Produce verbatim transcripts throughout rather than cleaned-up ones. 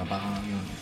apaga.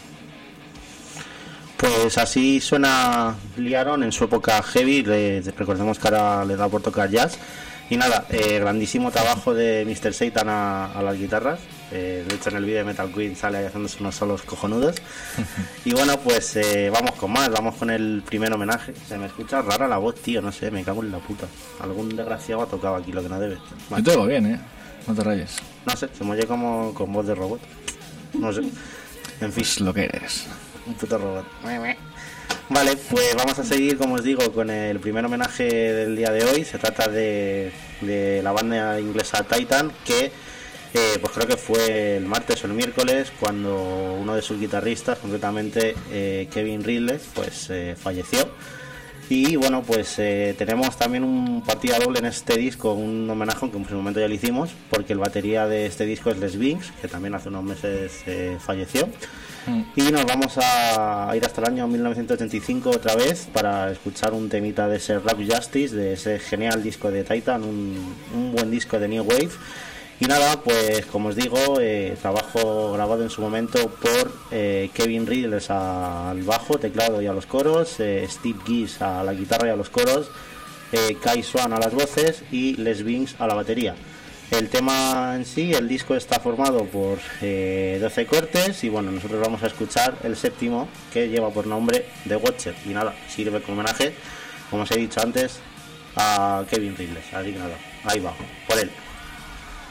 Pues así suena Liaron en su época heavy. Le, recordemos que ahora le da por tocar jazz. Y nada, eh, grandísimo trabajo de mister Satan a, a las guitarras. Eh, de hecho, en el vídeo de Metal Queen sale ahí haciéndose unos solos cojonudos. Y bueno, pues eh, vamos con más. Vamos con el primer homenaje. Se me escucha rara la voz, tío. No sé, me cago en la puta. Algún desgraciado ha tocado aquí lo que no debe. Vale. Yo te oigo bien, ¿eh? No te rayes. No sé, se me oye como con voz de robot. No sé. En fin. Es lo que eres. Un puto robot. Vale, pues vamos a seguir, como os digo, con el primer homenaje del día de hoy. Se trata de, de la banda inglesa Titan, que eh, pues creo que fue el martes o el miércoles cuando uno de sus guitarristas, concretamente eh, Kevin Ridley, pues eh, falleció. Y bueno, pues eh, tenemos también un partida doble en este disco, un homenaje, aunque en su momento ya lo hicimos, porque el batería de este disco es Les Binks, que también hace unos meses eh, falleció. Mm. Y nos vamos a ir hasta el año mil novecientos ochenta y cinco otra vez para escuchar un temita de ese Rap Justice, de ese genial disco de Titan, un, un buen disco de New Wave. Y nada, pues como os digo, eh, trabajo grabado en su momento por eh, Kevin Ridley al bajo, teclado y a los coros, eh, Steve Gies a la guitarra y a los coros, eh, Kai Swan a las voces y Les Binks a la batería. El tema en sí, el disco está formado por eh, doce cortes y bueno, nosotros vamos a escuchar el séptimo, que lleva por nombre The Watcher. Y nada, sirve como homenaje, como os he dicho antes, a Kevin Ridley. Así que nada, ahí va, por él.